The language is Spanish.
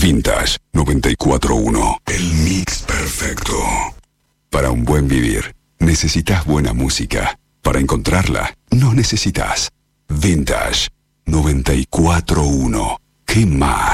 Vintage 94.1. El mix perfecto. Para un buen vivir, necesitas buena música. Para encontrarla, no necesitas. Vintage 94.1. ¿Qué más?